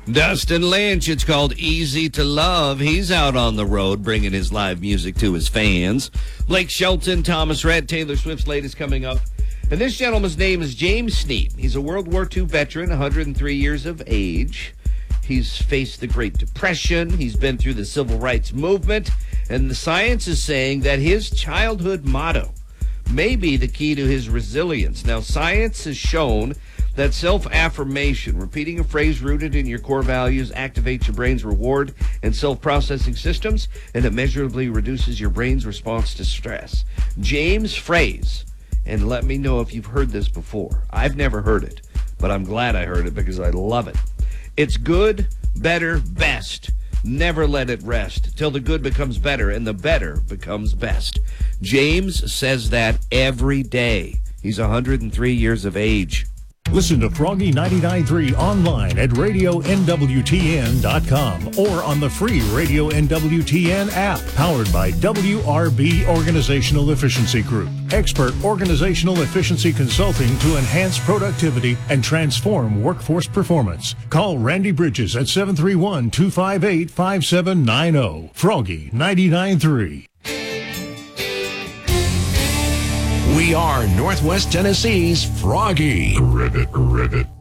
Dustin Lynch, it's called Easy to Love. He's out on the road bringing his live music to his fans. Blake Shelton, Thomas Rhett, Taylor Swift's latest coming up. And this gentleman's name is James Sneap. He's a World War II veteran, 103 years of age. He's faced the Great Depression. He's been through the Civil Rights Movement. And the science is saying that his childhood motto may be the key to his resilience. Now, science has shown that self-affirmation, repeating a phrase rooted in your core values, activates your brain's reward and self-processing systems, and immeasurably reduces your brain's response to stress. James' phrase, and let me know if you've heard this before. I've never heard it, but I'm glad I heard it because I love it. It's good, better, best. Never let it rest till the good becomes better and the better becomes best. James says that every day. He's 103 years of age. Listen to Froggy 99.3 online at radionwtn.com or on the free Radio NWTN app, powered by WRB Organizational Efficiency Group. Expert organizational efficiency consulting to enhance productivity and transform workforce performance. Call Randy Bridges at 731-258-5790. Froggy 99.3. We are Northwest Tennessee's Froggy. Rivet.